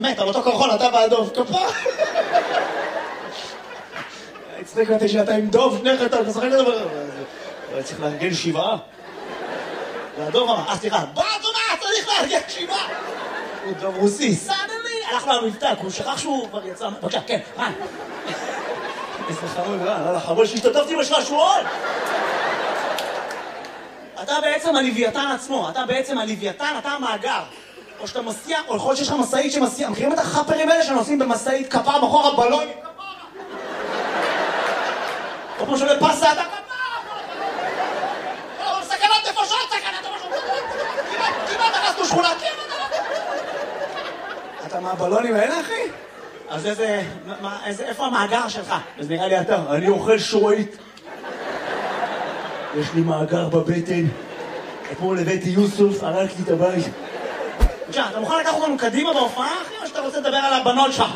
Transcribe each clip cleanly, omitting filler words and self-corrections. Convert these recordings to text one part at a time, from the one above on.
מת, על אותו קרחון, אתה והדוב, כפרה. הצחיק אותי שאתה עם דוב, שניך, אתה משחק את זה. צריך לארגן 7. והדוב אמר, סליחה, באדונה, צריך לארגן 7. הוא דוב רוסי, סדלי, הלכנו למבטא, הוא שכח שהוא כבר יצא, בבקשה, כן, רן. איזה חמוד, רן, חמוד שהשתתפתי בשלשועון. אתה בעצם הלוויתן עצמו, אתה בעצם הלוויתן, אתה המאגר. או שאתה מסיע, או יכול להיות שיש לך מסעית שמסיע. מכירים את החפרים האלה שנוסעים במסעית כפרה בחורה בלון? או כמו שעולה פסה, אתה כפרה! אבל סכנת נפשות, סכנת נפשות! כמעט הרסנו שכונה, אתה מהבלונים האלה, אחי? אז איפה המאגר שלך? אז נראה לי אתה, אני אוכל שורית. יש לי מאגר בבטן. אתמול הבאתי יוסוף, הרקתי את הבית. בבקשה, אתה מוכן לקחת אותנו קדימה בהופעה, אחי? או שאתה רוצה לדבר על הבנות שלך?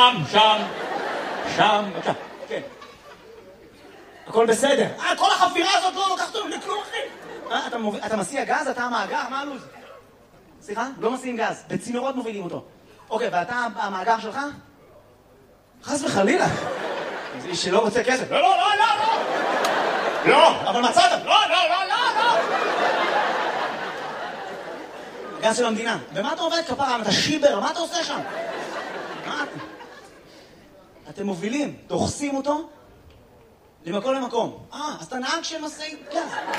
שם, בבקשה, כן. הכל בסדר. כל החפירה הזאת לא לוקחת אותנו לכלום, אחי. אתה מסיע גז? אתה המאגר? מה הלו"ז? סליחה? לא מסיעים גז. בצינורות מובילים אותו. אוקיי, ואתה המאגר שלך? חס וחלילה. זה איש שלא רוצה כסף. לא, אבל מצאת. לא. גז של המדינה. ומה אתה עובד כפרה? אתה שיבר, מה אתה עושה שם? אתם מובילים, דוחסים אותו למקום למקום. אז אתה נהג של משאית גז.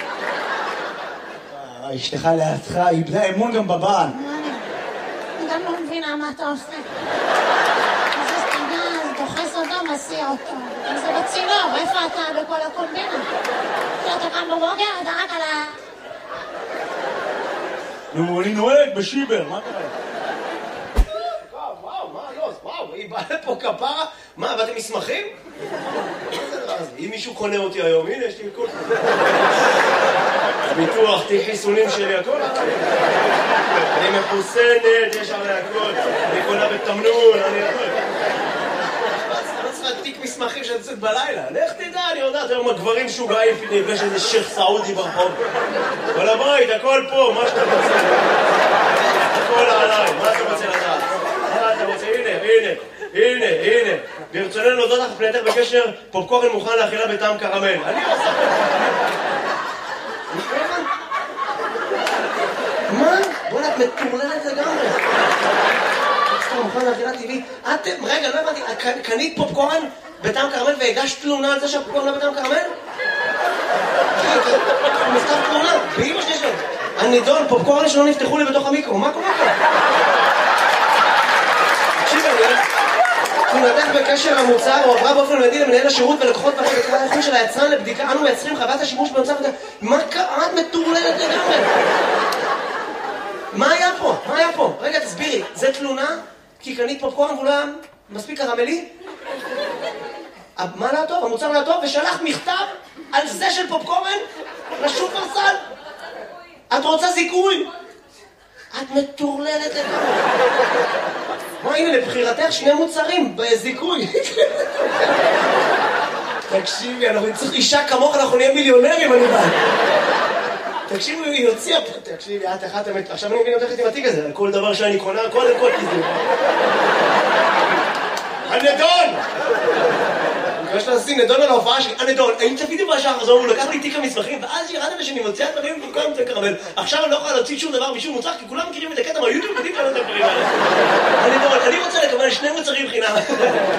אשתך לידך, איבדה אמון גם בבעל. אני גם לא מבינה מה אתה עושה. מזיז את הגז, דוחס אותו, מסיע אותו. זה בצינור, איפה אתה בכל הקומבינה? אתה קם בבוקר, אתה רק על ה... נו, אני נוהג בשיבר, מה קרה? וואו, היא באה לפה כפרה? מה, באתם מסמכים? אם מישהו קונה אותי היום, הנה, יש לי מכל... ביטוח, תיק חיסונים שלי, הכל. אני מחוסנת, יש עלי הכל. אני קונה בתמנון, אני הכל. לא צריכה תיק מסמכים שאני יוצאת בלילה. לך תדע, אני יודעת, היום הגברים שוגעים, נפגש איזה שייך סעודי ברחוב. כל הבית, הכל פה, מה שאתה רוצה. הכל עליי, מה אתה רוצה לדעת? מה אתה רוצה? הנה. ברצוננו להודות לך פנייתך בקשר, פופקורן מוכן לאכילה בטעם קרמל. אני עושה... מה? בוא'נה, את מטורללת לגמרי. פופקורן מוכן לאכילה טבעית. רגע, לא הבנתי, קנית פופקורן בטעם קרמל והגשת תלונה על זה שהפופקורן לא בטעם קרמל? מכתב תלונה, באמא שלי שלו. הנידון, פופקורן שלא נפתחו לי בתוך המיקרו, מה קורה פה? תקשיב, תלונתך בקשר המוצר הועברה באופן מיידי למנהל השירות ולקוחות בקרת האיכות של היצרן לבדיקה. אנו מייצרים חוות השימוש במוצר וזה. מה קרה? את מטורללת לגמרי. מה היה פה? רגע, תסבירי. זה תלונה? כי קנית פופקורן והוא לא היה מספיק קרמלי? מה לא טוב? המוצר לא טוב? ושלחת מכתב על זה של פופקורן לשופרסל? את רוצה זיכוי? את מטורללת לגמרי. מה, הנה, לבחירתך 2 מוצרים בזיכוי. תקשיבי, אנחנו צריך אישה כמוך, אנחנו נהיה מיליונרים, אני בא. תקשיבי, היא הוציאה פה. תקשיבי, את אחת אמת. עכשיו אני מבין אותך עם התיק הזה, על כל דבר שאני קונה, קודם כל כזה. הנדון! אני מקווה לשים נדון על ההופעה שלי. הנדון, האם צפיתי בשעה הזו, הוא לקח לי תיק המסמכים, ואז ירדתי שאני מוציאה דברים במקום את הקרמל. עכשיו אני לא יכולה להוציא שום דבר משום מוצר, כי כולם מכירים את הקטע מהיוטיוב, יודעים כאלה את הדברים האלה. הנדון, אני רוצה לקבל 2 מוצרים חינם.